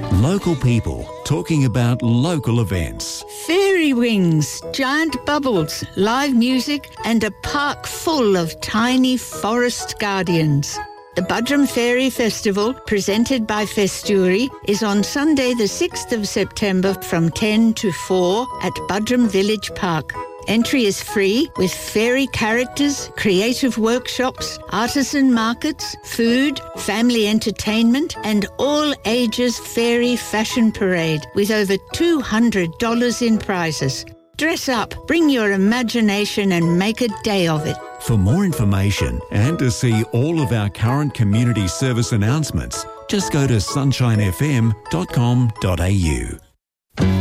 Local people talking about local events. Fairy wings, giant bubbles, live music and a park full of tiny forest guardians. The Buderim Fairy Festival, presented by Festuri, is on Sunday the 6th of September from 10 to 4 at Buderim Village Park. Entry is free with fairy characters, creative workshops, artisan markets, food, family entertainment and all ages fairy fashion parade with over $200 in prizes. Dress up, bring your imagination and make a day of it. For more information and to see all of our current community service announcements, just go to sunshinefm.com.au.